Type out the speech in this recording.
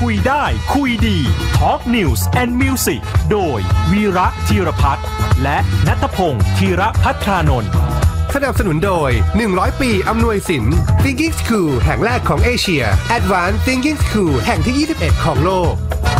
คุยได้คุยดี Talk News and Music โดยวีระธีรพัฒน์และณัฐพงศ์ธีรภัทรานนท์สนับสนุนโดย100 ปีอำนวยสิน Thinking School แห่งแรกของเอเชีย Advanced Thinking School แห่งที่ 21 ของโลก